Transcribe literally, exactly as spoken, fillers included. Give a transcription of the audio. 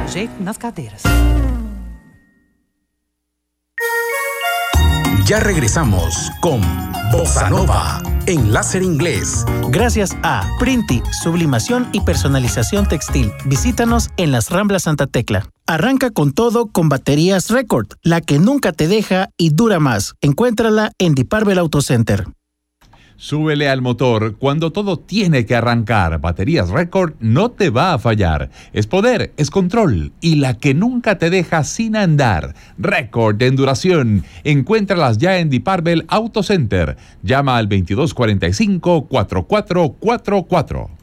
jeito nas cadeiras. Ya regresamos con Bossa Nova en Láser Inglés. Gracias a Printi, sublimación y personalización textil. Visítanos en las Ramblas Santa Tecla. Arranca con todo con baterías Record, la que nunca te deja y dura más. Encuéntrala en Diparvel Auto Center. Súbele al motor cuando todo tiene que arrancar. Baterías Record no te va a fallar. Es poder, es control y la que nunca te deja sin andar. Record en duración. Encuéntralas ya en Diparvel Auto Center. Llama al veintidós cuarenta y cinco, cuarenta y cuatro cuarenta y cuatro.